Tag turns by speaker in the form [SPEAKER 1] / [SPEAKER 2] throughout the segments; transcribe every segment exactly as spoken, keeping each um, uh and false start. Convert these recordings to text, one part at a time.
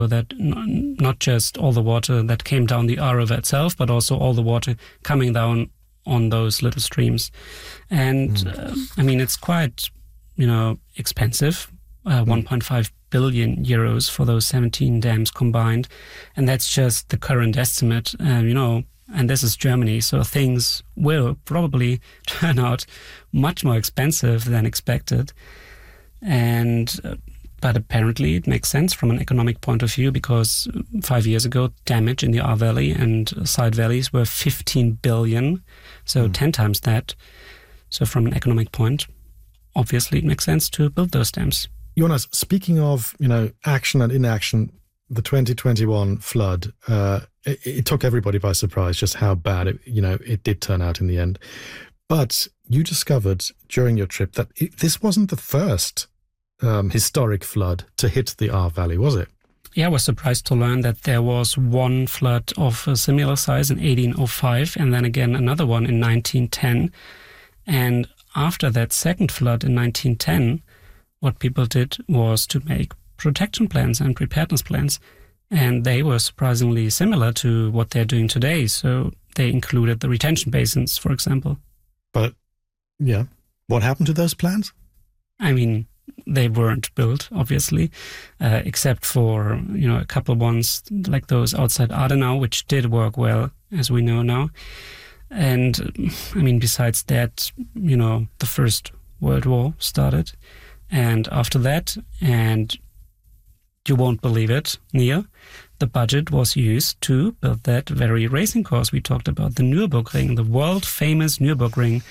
[SPEAKER 1] that n- not just all the water that came down the Ahr River itself, but also all the water coming down on those little streams. And mm. uh, I mean, it's quite, you know, expensive, uh, mm. one point five billion euros for those seventeen dams combined. And that's just the current estimate, uh, you know, and this is Germany. So things will probably turn out much more expensive than expected. And uh, But apparently it makes sense from an economic point of view, because five years ago, damage in the Ahr Valley and side valleys were fifteen billion, so mm. ten times that. So from an economic point, obviously it makes sense to build those dams.
[SPEAKER 2] Jonas, speaking of, you know, action and inaction, the twenty twenty-one flood, uh, it, it took everybody by surprise just how bad it, you know, it did turn out in the end. But you discovered during your trip that it, this wasn't the first Um, historic flood to hit the Ahr Valley, was it?
[SPEAKER 1] Yeah, I was surprised to learn that there was one flood of a similar size in eighteen oh five, and then again another one in nineteen ten. And after that second flood in nineteen ten, what people did was to make protection plans and preparedness plans. And they were surprisingly similar to what they're doing today. So they included the retention basins, for example.
[SPEAKER 2] But, yeah, what happened to those plans?
[SPEAKER 1] I mean, they weren't built, obviously, uh, except for, you know, a couple of ones like those outside Adenau, which did work well, as we know now. And, I mean, besides that, you know, the First World War started. And after that, and you won't believe it, Neil, the budget was used to build that very racing course we talked about, the Nürburgring, the world-famous Nürburgring.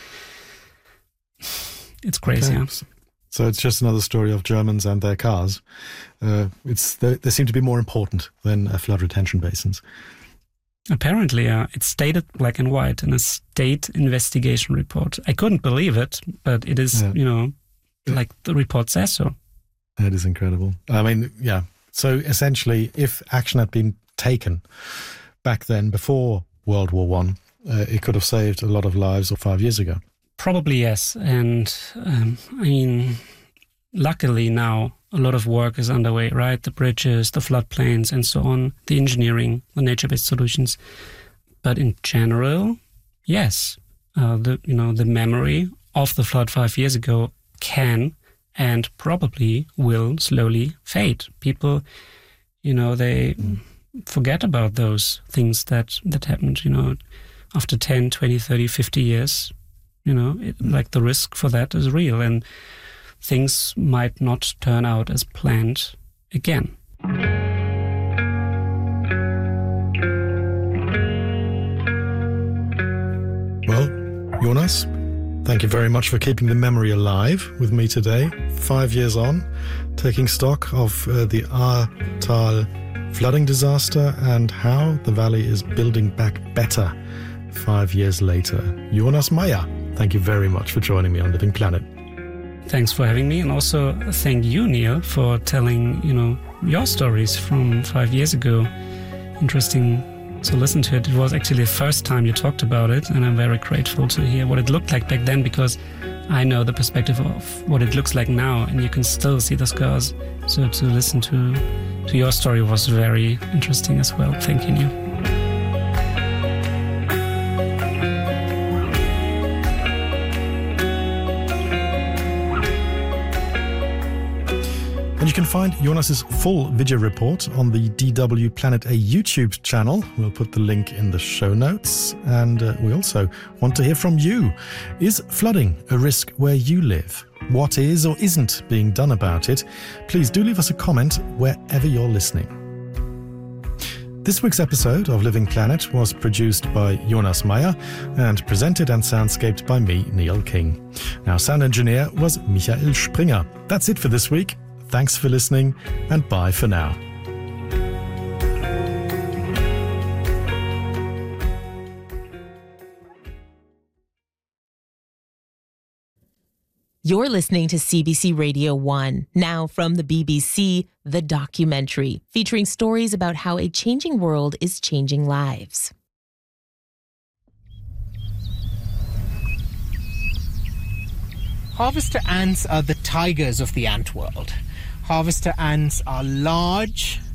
[SPEAKER 1] It's crazy,
[SPEAKER 2] okay.
[SPEAKER 1] huh?
[SPEAKER 2] So it's just another story of Germans and their cars. Uh, it's they, they seem to be more important than uh, flood retention basins.
[SPEAKER 1] Apparently, uh, it's stated black and white in a state investigation report. I couldn't believe it, but it is, yeah. you know, like the report says so.
[SPEAKER 2] That is incredible. I mean, yeah. So essentially, if action had been taken back then, before World War One, uh, it could have saved a lot of lives five years ago.
[SPEAKER 1] Probably yes. And um, I mean, luckily now a lot of work is underway, right? The bridges, the floodplains and so on, the engineering, the nature-based solutions. But in general, yes, uh, the you know the memory of the flood five years ago can and probably will slowly fade. People, you know, they mm. forget about those things that, that happened, you know, after ten, twenty, thirty, fifty years. You know, it, like the risk for that is real, and things might not turn out as planned again.
[SPEAKER 2] Well, Jonas, thank you very much for keeping the memory alive with me today, five years on, taking stock of uh, the Ahrtal flooding disaster and how the valley is building back better five years later. Jonas Meyer, thank you very much for joining me on Living Planet.
[SPEAKER 1] Thanks for having me, and also thank you, Neil, for telling, you know, your stories from five years ago. Interesting to listen to it. It was actually the first time you talked about it, and I'm very grateful to hear what it looked like back then, because I know the perspective of what it looks like now, and you can still see the scars. So to listen to, to your story was very interesting as well. Thank you, Neil.
[SPEAKER 2] And you can find Jonas's full video report on the D W Planet A YouTube channel. We'll put the link in the show notes. And uh, we also want to hear from you. Is flooding a risk where you live? What is or isn't being done about it? Please do leave us a comment wherever you're listening. This week's episode of Living Planet was produced by Jonas Meyer and presented and soundscaped by me, Neil King. Our sound engineer was Michael Springer. That's it for this week. Thanks for listening, and bye for now.
[SPEAKER 3] You're listening to C B C Radio one. Now from the B B C, The Documentary, featuring stories about how a changing world is changing lives.
[SPEAKER 4] Harvester ants are the tigers of the ant world. Harvester ants are large,